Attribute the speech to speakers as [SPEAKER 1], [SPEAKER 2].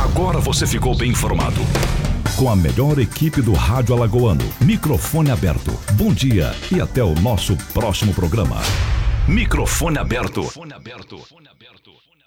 [SPEAKER 1] Agora você ficou bem informado.
[SPEAKER 2] Com a melhor equipe do Rádio Alagoano. Microfone aberto. Bom dia e até o nosso próximo programa.
[SPEAKER 1] Microfone aberto.